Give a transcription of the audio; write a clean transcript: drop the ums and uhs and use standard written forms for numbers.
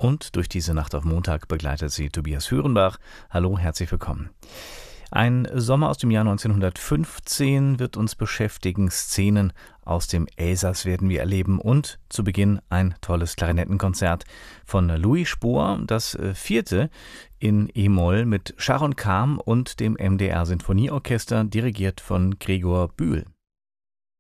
Und durch diese Nacht auf Montag begleitet sie Tobias Hörenbach. Hallo, herzlich willkommen. Ein Sommer aus dem Jahr 1915 wird uns beschäftigen. Szenen aus dem Elsass werden wir erleben. Und zu Beginn ein tolles Klarinettenkonzert von Louis Spohr, das 4. in E-Moll mit Sharon Kam und dem MDR Sinfonieorchester, dirigiert von Gregor Bühl.